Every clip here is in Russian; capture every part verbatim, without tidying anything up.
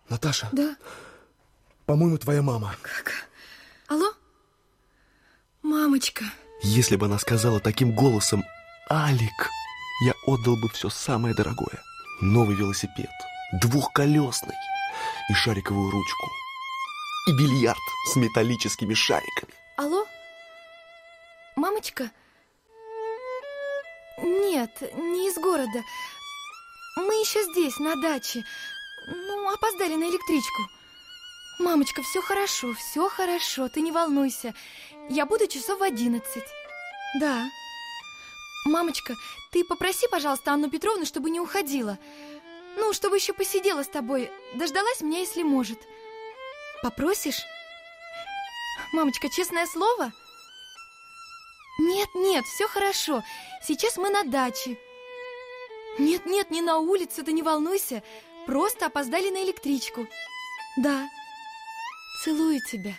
Наташа? Да? По-моему, твоя мама. Как? Алло? Мамочка. Если бы она сказала таким голосом «Алик», я отдал бы все самое дорогое. Новый велосипед, двухколесный и шариковую ручку. И бильярд с металлическими шариками. Алло? Мамочка? Нет, не из города. Мы еще здесь, на даче. Ну, опоздали на электричку. Мамочка, все хорошо, все хорошо, ты не волнуйся. Я буду часов в одиннадцать. Да. Мамочка, ты попроси, пожалуйста, Анну Петровну, чтобы не уходила. Ну, чтобы еще посидела с тобой. Дождалась меня, если может. Попросишь? Мамочка, честное слово? Нет, нет, все хорошо. Сейчас мы на даче. Нет, нет, не на улице, ты не волнуйся. Просто опоздали на электричку. Да. Целую тебя.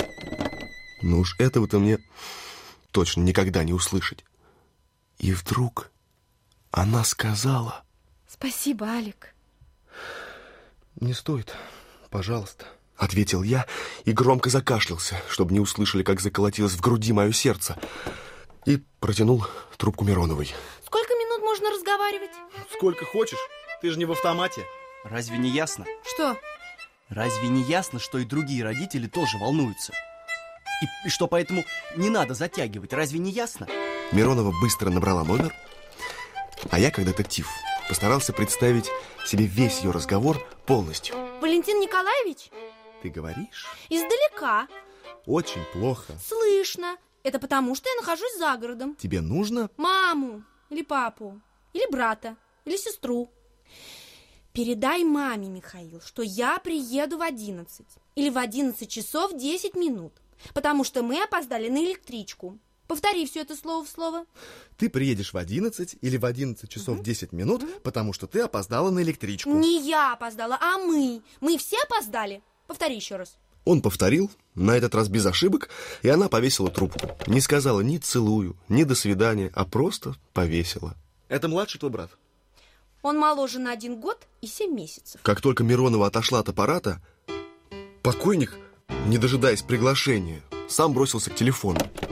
Ну уж этого-то мне точно никогда не услышать. И вдруг она сказала... Спасибо, Алик. Не стоит, пожалуйста. Ответил я и громко закашлялся, чтобы не услышали, как заколотилось в груди мое сердце. И протянул трубку Мироновой. Сколько минут можно разговаривать? Сколько хочешь, ты же не в автомате. Разве не ясно? Что? Разве не ясно, что и другие родители тоже волнуются? И, и что поэтому не надо затягивать, разве не ясно? Миронова быстро набрала номер, а я, как детектив, постарался представить себе весь ее разговор полностью. Валентин Николаевич? Ты говоришь? Издалека. Очень плохо. Слышно. Это потому, что я нахожусь за городом. Тебе нужно? Маму, или папу, или брата, или сестру. Передай маме, Михаил, что я приеду в одиннадцать. Или в одиннадцать часов десять минут. Потому что мы опоздали на электричку. Повтори все это слово в слово. Ты приедешь в одиннадцать или в одиннадцать часов десять минут, угу. потому что ты опоздала на электричку. Не я опоздала, а мы. Мы все опоздали. Повтори еще раз. Он повторил, на этот раз без ошибок, и она повесила трубку. Не сказала ни целую, ни до свидания, а просто повесила. Это младший твой брат? Он моложе на один год и семь месяцев. Как только Миронова отошла от аппарата, покойник, не дожидаясь приглашения, сам бросился к телефону.